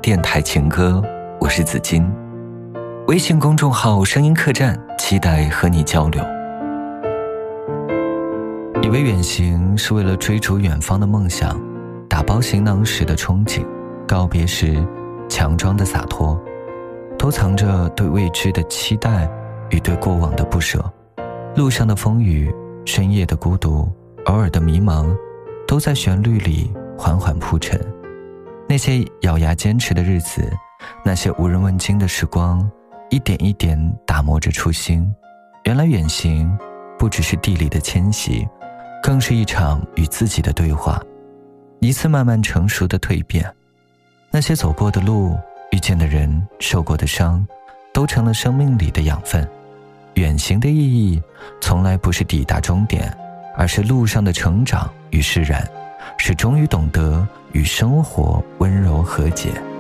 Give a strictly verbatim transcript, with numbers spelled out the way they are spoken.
电台情歌，我是子金。微信公众号声音客栈，期待和你交流。以为远行是为了追逐远方的梦想，打包行囊时的憧憬，告别时强装的洒脱，都藏着对未知的期待与对过往的不舍。路上的风雨，深夜的孤独，偶尔的迷茫，都在旋律里缓缓铺陈。那些咬牙坚持的日子，那些无人问津的时光，一点一点打磨着初心。原来远行不只是地理的迁徙，更是一场与自己的对话，一次慢慢成熟的蜕变。那些走过的路，遇见的人，受过的伤，都成了生命里的养分。远行的意义从来不是抵达终点，而是路上的成长与释然，是终于懂得与生活温柔和解。